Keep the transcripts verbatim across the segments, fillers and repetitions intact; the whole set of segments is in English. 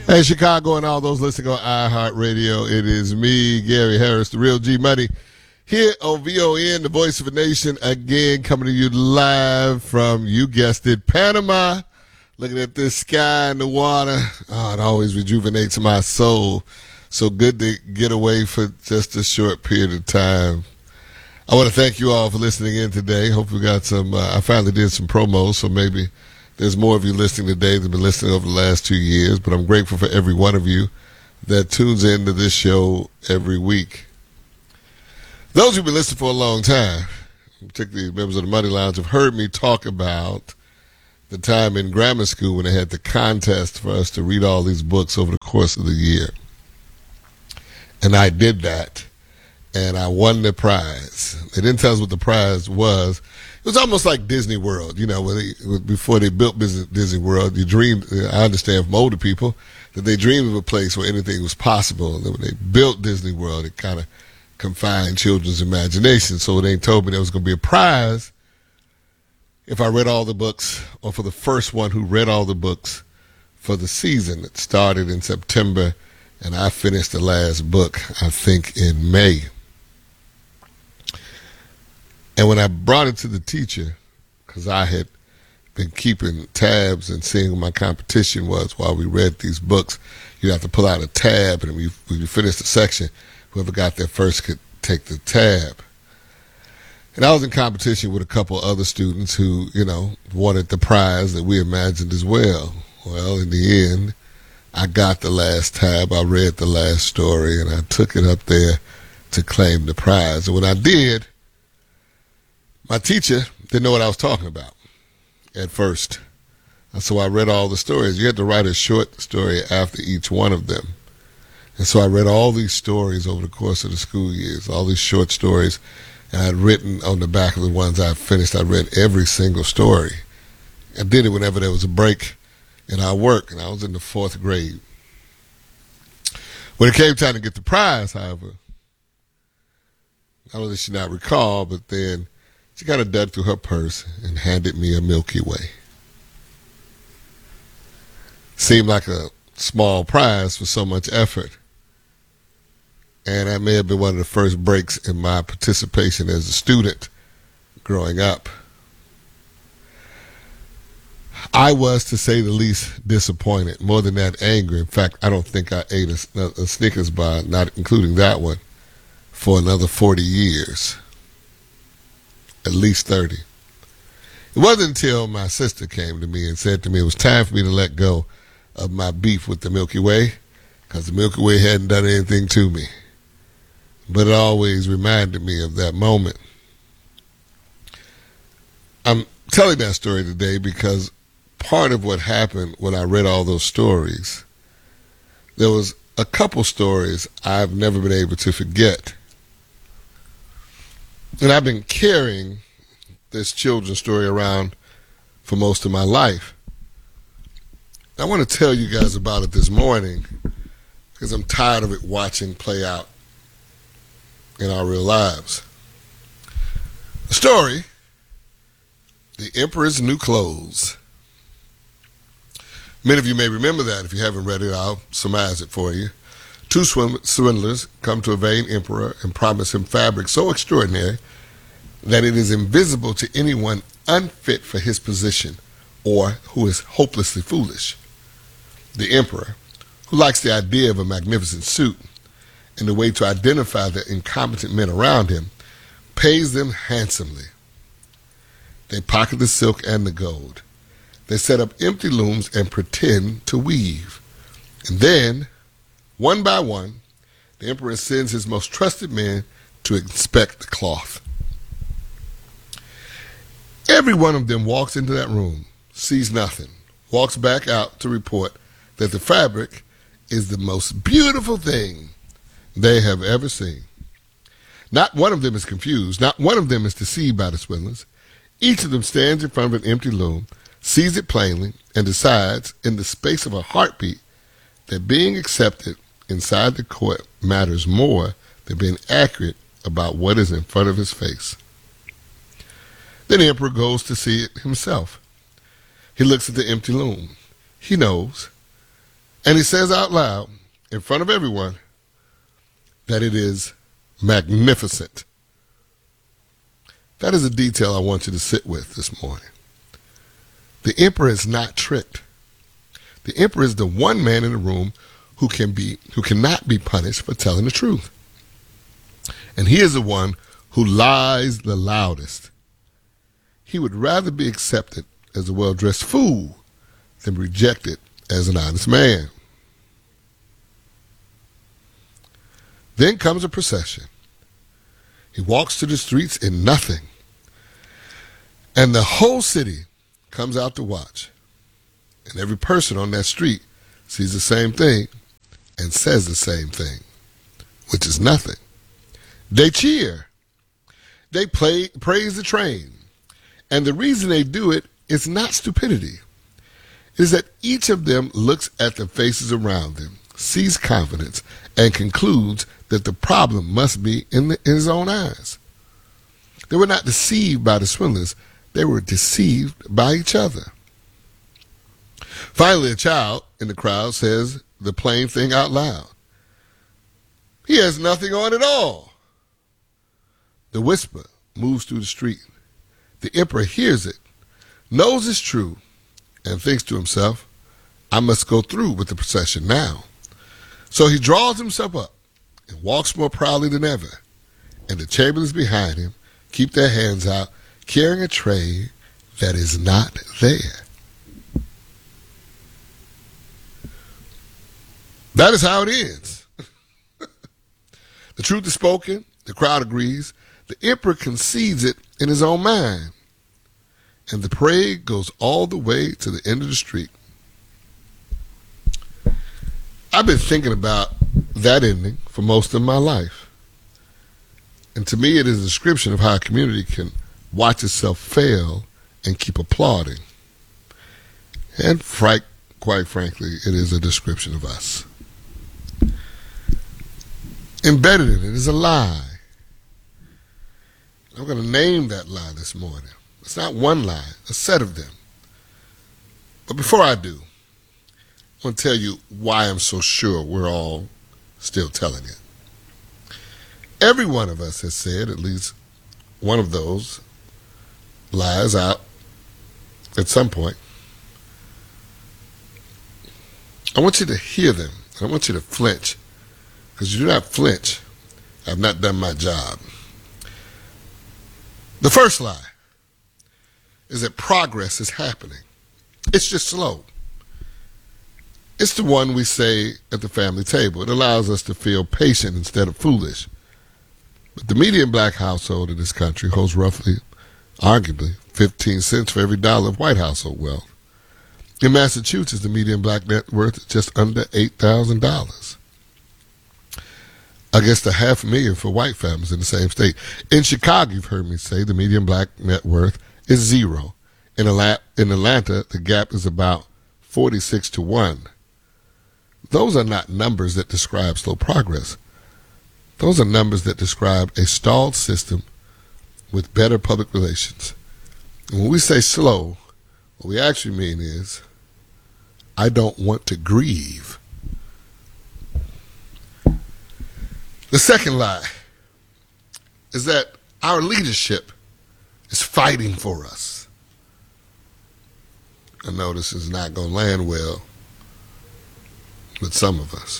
Hey, Chicago and all those listening on iHeartRadio, it is me, Gary Harris, the real G Money, here on V O N, the voice of a nation, again coming to you live from, you guessed it, Panama. Looking at this sky and the water, oh, it always rejuvenates my soul. So good to get away for just a short period of time. I want to thank you all for listening in today. Hope we got some, uh, I finally did some promos, so maybe there's more of you listening today than have been listening over the last two years, but I'm grateful for every one of you that tunes into this show every week. Those who've been listening for a long time, particularly members of the Money Lounge, have heard me talk about the time in grammar school when they had the contest for us to read all these books over the course of the year. And I did that, and I won the prize. They didn't tell us what the prize was. It was almost like Disney World, you know, when they, before they built Disney World, you dreamed, I understand from older people, that they dreamed of a place where anything was possible. And when they built Disney World, it kind of confined children's imagination. So they told me there was going to be a prize if I read all the books, or for the first one who read all the books for the season. It started in September, and I finished the last book, I think, in May. And when I brought it to the teacher, because I had been keeping tabs and seeing what my competition was while we read these books, you'd have to pull out a tab, and when you finished the section, whoever got there first could take the tab. And I was in competition with a couple other students who, you know, wanted the prize that we imagined as well. Well, in the end, I got the last tab, I read the last story, and I took it up there to claim the prize. And when I did, my teacher didn't know what I was talking about at first. And so I read all the stories. You had to write a short story after each one of them. And so I read all these stories over the course of the school years, all these short stories. And I'd written on the back of the ones I finished, I read every single story. I did it whenever there was a break in our work, and I was in the fourth grade. When it came time to get the prize, however, not only did she not recall, but then she kind of dug through her purse and handed me a Milky Way. Seemed like a small prize for so much effort. And that may have been one of the first breaks in my participation as a student growing up. I was, to say the least, disappointed, more than that, angry. In fact, I don't think I ate a, a Snickers bar, not including that one, for another forty years. At least thirty. It wasn't until my sister came to me and said to me it was time for me to let go of my beef with the Milky Way, because the Milky Way hadn't done anything to me. But it always reminded me of that moment. I'm telling that story today because part of what happened when I read all those stories, there was a couple stories I've never been able to forget. And I've been carrying this children's story around for most of my life. I want to tell you guys about it this morning because I'm tired of it watching play out in our real lives. The story, The Emperor's New Clothes. Many of you may remember that. If you haven't read it, I'll surmise it for you. Two swindlers come to a vain emperor and promise him fabric so extraordinary that it is invisible to anyone unfit for his position or who is hopelessly foolish. The emperor, who likes the idea of a magnificent suit and the way to identify the incompetent men around him, pays them handsomely. They pocket the silk and the gold. They set up empty looms and pretend to weave. And then, one by one, the emperor sends his most trusted men to inspect the cloth. Every one of them walks into that room, sees nothing, walks back out to report that the fabric is the most beautiful thing they have ever seen. Not one of them is confused. Not one of them is deceived by the swindlers. Each of them stands in front of an empty loom, sees it plainly, and decides in the space of a heartbeat that being accepted inside the court matters more than being accurate about what is in front of his face. Then the emperor goes to see it himself. He looks at the empty loom. He knows. And he says out loud, in front of everyone, that it is magnificent. That is a detail I want you to sit with this morning. The emperor is not tricked. The emperor is the one man in the room who can be, who cannot be punished for telling the truth. And he is the one who lies the loudest. He would rather be accepted as a well-dressed fool than rejected as an honest man. Then comes a procession. He walks to the streets in nothing. And the whole city comes out to watch. And every person on that street sees the same thing and says the same thing, which is nothing. They cheer. They play, praise the train. And the reason they do it is not stupidity. It is that each of them looks at the faces around them, sees confidence, and concludes that the problem must be in, the, in his own eyes. They were not deceived by the swindlers. They were deceived by each other. Finally, a child in the crowd says the plain thing out loud. He has nothing on at all. The whisper moves through the street. The emperor hears it, knows it's true, and thinks to himself, I must go through with the procession now. So he draws himself up and walks more proudly than ever. And the chamberlains behind him keep their hands out, carrying a tray that is not there. That is how it ends. The truth is spoken. The crowd agrees. The emperor concedes it in his own mind. And the parade goes all the way to the end of the street. I've been thinking about that ending for most of my life. And to me, it is a description of how a community can watch itself fail and keep applauding. And frank, quite frankly, it is a description of us. Embedded in it is a lie. I'm going to name that lie this morning. It's not one lie, a set of them. But before I do, I want to tell you why I'm so sure we're all still telling it. Every one of us has said at least one of those lies out at some point. I want you to hear them. I want you to flinch. Because you do not flinch, I've not done my job. The first lie is that progress is happening. It's just slow. It's the one we say at the family table. It allows us to feel patient instead of foolish. But the median black household in this country holds roughly, arguably, fifteen cents for every dollar of white household wealth. In Massachusetts, the median black net worth is just under eight thousand dollars. Against a half a million for white families in the same state. In Chicago, you've heard me say the median black net worth is zero. In Atlanta, the gap is about forty-six to one. Those are not numbers that describe slow progress. Those are numbers that describe a stalled system with better public relations. And when we say slow, what we actually mean is, I don't want to grieve. The second lie is that our leadership is fighting for us. I know this is not going to land well with some of us.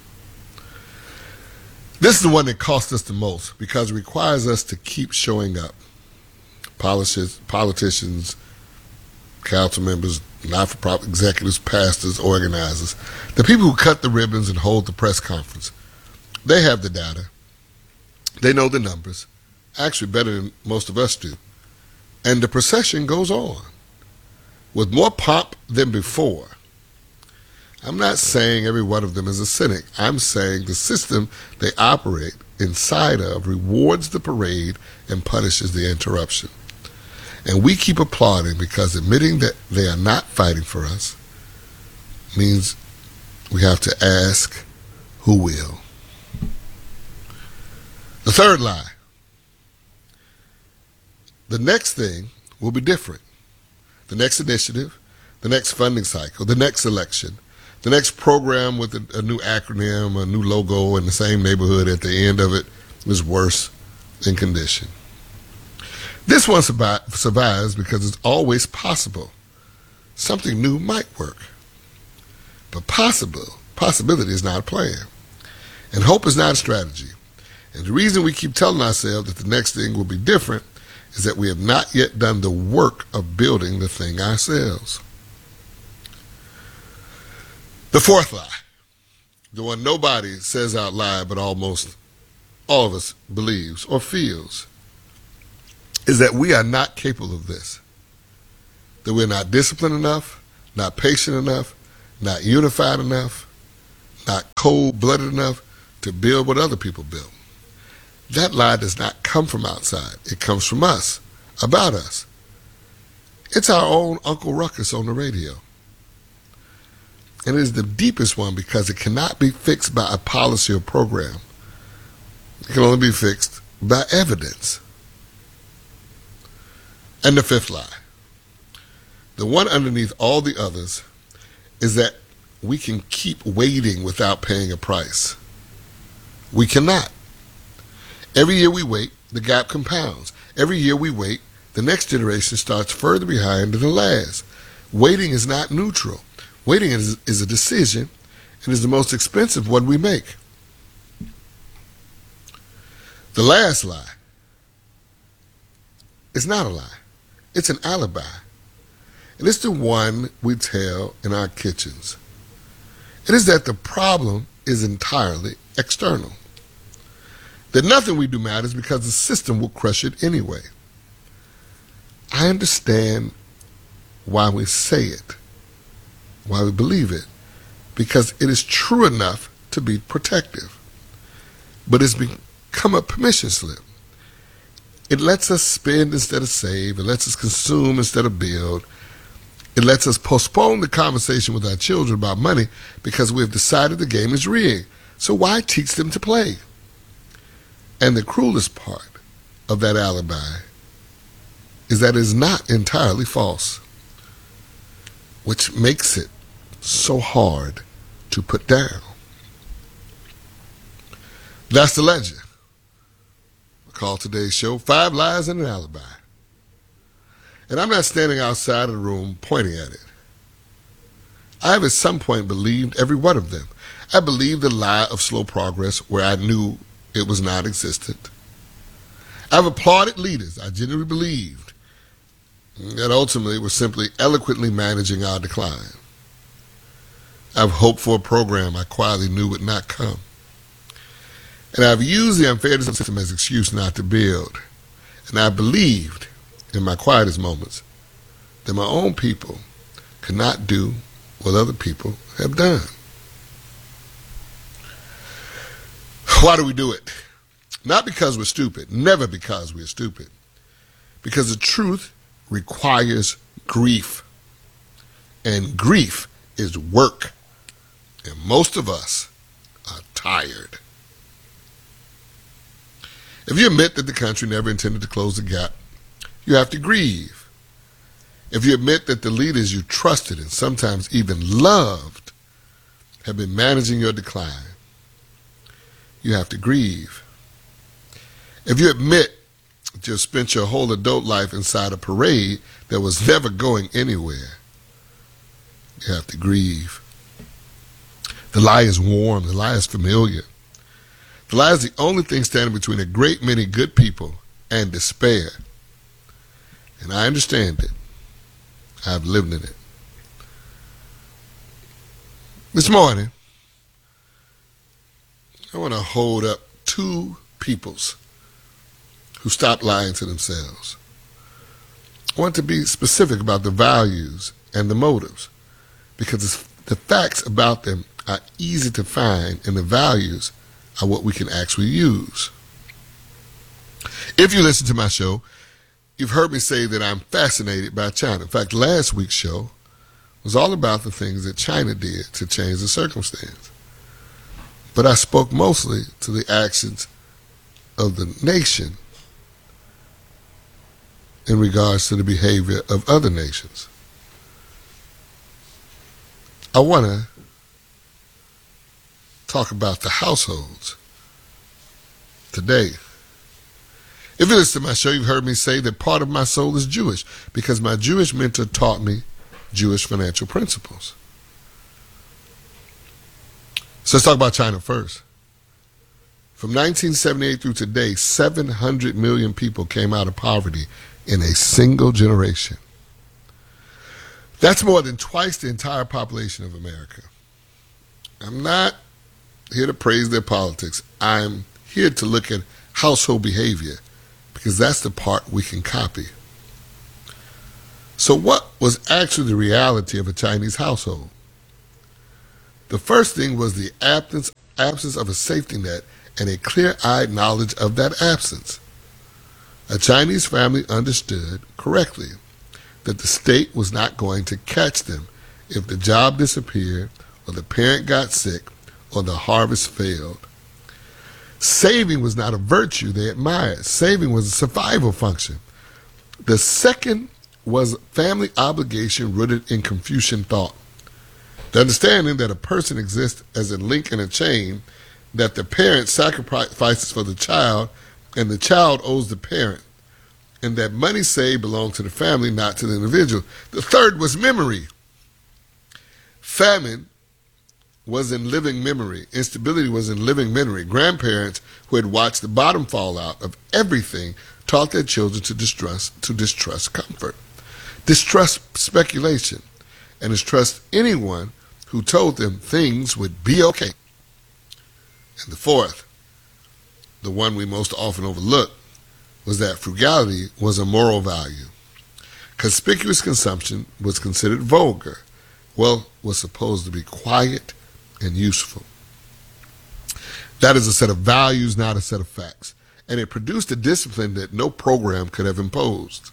This is the one that costs us the most because it requires us to keep showing up. Politicians, politicians, council members, not-for-profit executives, pastors, organizers, the people who cut the ribbons and hold the press conference. They have the data. They know the numbers, actually better than most of us do. And the procession goes on with more pomp than before. I'm not saying every one of them is a cynic. I'm saying the system they operate inside of rewards the parade and punishes the interruption. And we keep applauding because admitting that they are not fighting for us means we have to ask who will. The third lie. The next thing will be different. The next initiative, the next funding cycle, the next election, The next program with a, a new acronym, a new logo, in the same neighborhood at the end of it is worse in condition. This one survi- survives because it's always possible. Something new might work. But possible, possibility is not a plan. And hope is not a strategy. And the reason we keep telling ourselves that the next thing will be different is that we have not yet done the work of building the thing ourselves. The fourth lie, the one nobody says out loud but almost all of us believes or feels, is that we are not capable of this. That we're not disciplined enough, not patient enough, not unified enough, not cold-blooded enough to build what other people build. That lie does not come from outside. It comes from us, about us. It's our own Uncle Ruckus on the radio. And it is the deepest one because it cannot be fixed by a policy or program. It can only be fixed by evidence. And the fifth lie, the one underneath all the others, is that we can keep waiting without paying a price. We cannot. Every year we wait, the gap compounds. Every year we wait, the next generation starts further behind than the last. Waiting is not neutral. Waiting is, is a decision and is the most expensive one we make. The last lie is not a lie. It's an alibi. And it's the one we tell in our kitchens. It is that the problem is entirely external. That nothing we do matters because the system will crush it anyway. I understand why we say it, why we believe it, because it is true enough to be protective. But it's become a permission slip. It lets us spend instead of save. It lets us consume instead of build. It lets us postpone the conversation with our children about money because we have decided the game is rigged. So why teach them to play? And the cruelest part of that alibi is that it is not entirely false, which makes it so hard to put down. That's the legend. I call today's show Five Lies and an Alibi. And I'm not standing outside of the room pointing at it. I have at some point believed every one of them. I believed the lie of slow progress where I knew it was not existent. I've applauded leaders I genuinely believed that ultimately were simply eloquently managing our decline. I've hoped for a program I quietly knew would not come. And I've used the unfairness of the system as an excuse not to build. And I believed, in my quietest moments, that my own people could not do what other people have done. Why do we do it? Not because we're stupid, never because we're stupid. Because the truth requires grief. And grief is work. And most of us are tired. If you admit that the country never intended to close the gap, you have to grieve. If you admit that the leaders you trusted and sometimes even loved have been managing your decline, you have to grieve. If you admit that you've spent your whole adult life inside a parade that was never going anywhere, you have to grieve. The lie is warm. The lie is familiar. The lie is the only thing standing between a great many good people and despair. And I understand it. I've lived in it. This morning, I want to hold up two peoples who stopped lying to themselves. I want to be specific about the values and the motives, because the facts about them are easy to find, and the values are what we can actually use. If you listen to my show, you've heard me say that I'm fascinated by China. In fact, last week's show was all about the things that China did to change the circumstance. But I spoke mostly to the actions of the nation in regards to the behavior of other nations. I want to talk about the households today. If you listen to my show, you've heard me say that part of my soul is Jewish because my Jewish mentor taught me Jewish financial principles. So let's talk about China first. From nineteen seventy-eight through today, seven hundred million people came out of poverty in a single generation. That's more than twice the entire population of America. I'm not here to praise their politics. I'm here to look at household behavior because that's the part we can copy. So what was actually the reality of a Chinese household? The first thing was the absence, absence of a safety net and a clear-eyed knowledge of that absence. A Chinese family understood correctly that the state was not going to catch them if the job disappeared or the parent got sick or the harvest failed. Saving was not a virtue they admired. Saving was a survival function. The second was family obligation rooted in Confucian thought. The understanding that a person exists as a link in a chain, that the parent sacrifices for the child and the child owes the parent, and that money saved belongs to the family, not to the individual. The third was memory. Famine was in living memory. Instability was in living memory. Grandparents who had watched the bottom fall out of everything taught their children to distrust, to distrust comfort, distrust speculation, and distrust anyone who told them things would be okay. And the fourth, the one we most often overlook, was that frugality was a moral value. Conspicuous consumption was considered vulgar. Wealth was supposed to be quiet and useful. That is a set of values, not a set of facts. And it produced a discipline that no program could have imposed.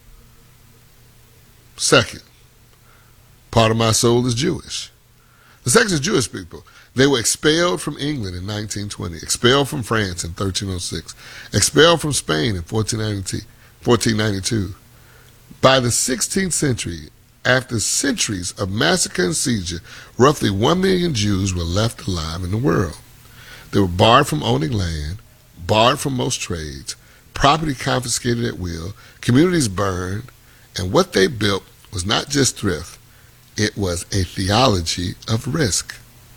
Second, part of my soul is Jewish. The second is Jewish people. They were expelled from England in nineteen twenty, expelled from France in thirteen oh six, expelled from Spain in fourteen ninety-two. By the sixteenth century, after centuries of massacre and siege, roughly one million Jews were left alive in the world. They were barred from owning land, barred from most trades, property confiscated at will, communities burned, and what they built was not just thrift, it was a theology of risk.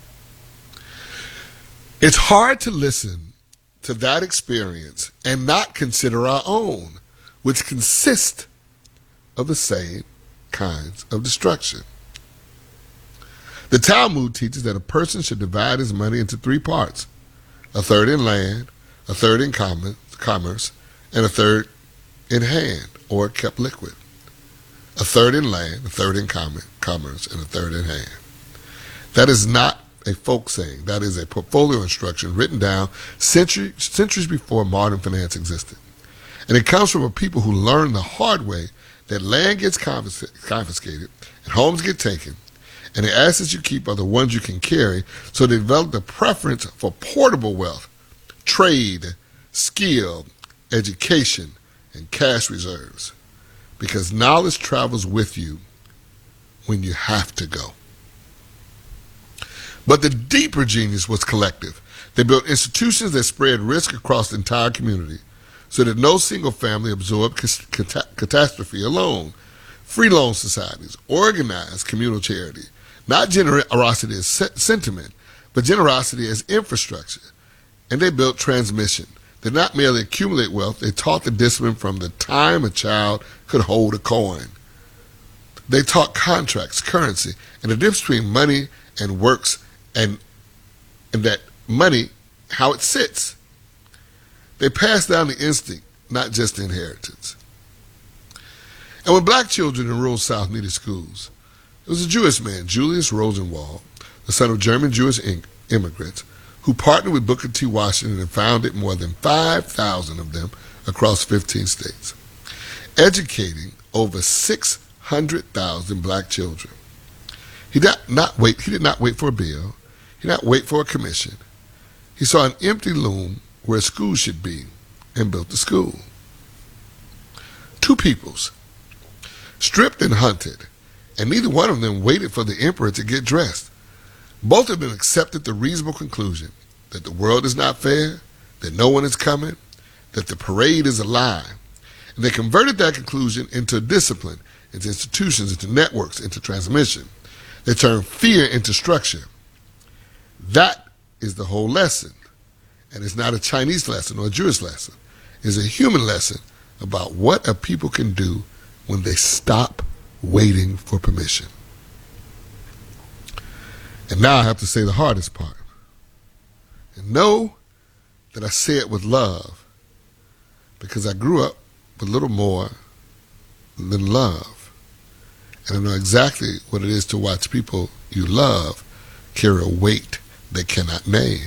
It's hard to listen to that experience and not consider our own, which consist of the same kinds of destruction. The Talmud teaches that a person should divide his money into three parts: a third in land, a third in commerce, and a third in hand, or kept liquid. A third in land, a third in commerce, and a third in hand. That is not a folk saying. That is a portfolio instruction written down century, centuries before modern finance existed. And it comes from a people who learned the hard way that land gets confis- confiscated and homes get taken, and the assets you keep are the ones you can carry, so they developed a preference for portable wealth, trade, skill, education, and cash reserves, because knowledge travels with you when you have to go. But the deeper genius was collective. They built institutions that spread risk across the entire community so that no single family absorbed cat- catastrophe alone. Free loan societies, organized communal charity, not generosity as se- sentiment, but generosity as infrastructure. And they built transmission. They not merely accumulate wealth, they taught the discipline from the time a child could hold a coin. They taught contracts, currency, and the difference between money and works, and, and that money, how it sits. They passed down the instinct, not just the inheritance. And when black children in rural South needed schools, there was a Jewish man, Julius Rosenwald, the son of German Jewish immigrants, who partnered with Booker T. Washington and founded more than five thousand of them across fifteen states, educating over six hundred thousand black children. He did not wait, he did not wait for a bill. He did not wait for a commission. He saw an empty loom where a school should be and built the school. Two peoples, stripped and hunted, and neither one of them waited for the emperor to get dressed. Both of them accepted the reasonable conclusion that the world is not fair, that no one is coming, that the parade is a lie. And they converted that conclusion into discipline, into institutions, into networks, into transmission. They turned fear into structure. That is the whole lesson. And it's not a Chinese lesson or a Jewish lesson. It's a human lesson about what a people can do when they stop waiting for permission. And now I have to say the hardest part. And know that I say it with love, because I grew up with little more than love. And I know exactly what it is to watch people you love carry a weight they cannot name.